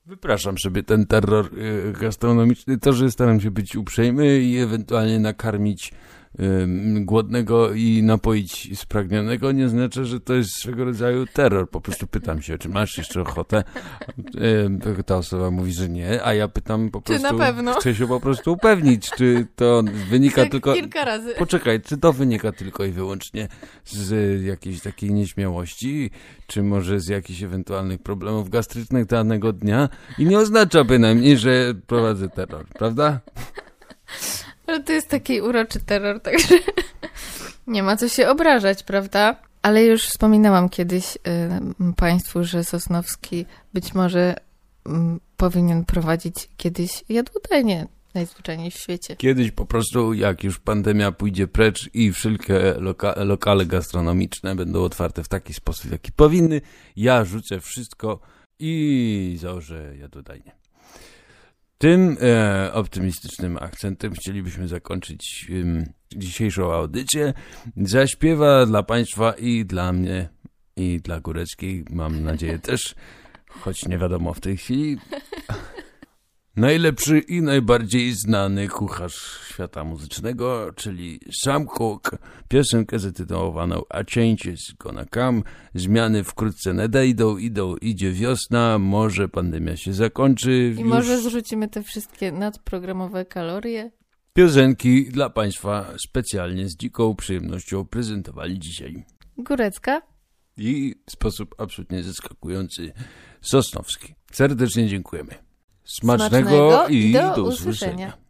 Wypraszam sobie ten terror gastronomiczny, to, że staram się być uprzejmy i ewentualnie nakarmić głodnego i napoić spragnionego, nie znaczy, że to jest swego rodzaju terror. Po prostu pytam się, czy masz jeszcze ochotę? Ta osoba mówi, że nie, a ja pytam po prostu, czy na pewno? Chcę się po prostu upewnić, czy to wynika tak tylko... kilka razy. Poczekaj, czy to wynika tylko i wyłącznie z jakiejś takiej nieśmiałości, czy może z jakichś ewentualnych problemów gastrycznych danego dnia i nie oznacza bynajmniej, że prowadzę terror, prawda? Ale to jest taki uroczy terror, także nie ma co się obrażać, prawda? Ale już wspominałam kiedyś Państwu, że Sosnowski być może powinien prowadzić kiedyś jadłodajnię najzwyczajniej w świecie. Kiedyś po prostu, jak już pandemia pójdzie precz i wszelkie lokale gastronomiczne będą otwarte w taki sposób, jaki powinny, ja rzucę wszystko i założę jadłodajnię. Tym optymistycznym akcentem chcielibyśmy zakończyć dzisiejszą audycję. Zaśpiewa dla Państwa i dla mnie, i dla Góreckiej, mam nadzieję też, choć nie wiadomo w tej chwili, najlepszy i najbardziej znany kucharz świata muzycznego, czyli Sam Cooke. Piosenkę zatytułowaną A Change Is Gonna Come. Zmiany wkrótce nadejdą, idzie wiosna, może pandemia się zakończy. I może zrzucimy te wszystkie nadprogramowe kalorie. Piosenki dla Państwa specjalnie z dziką przyjemnością prezentowali dzisiaj Górecka i w sposób absolutnie zaskakujący Sosnowski. Serdecznie dziękujemy. Smacznego i do usłyszenia.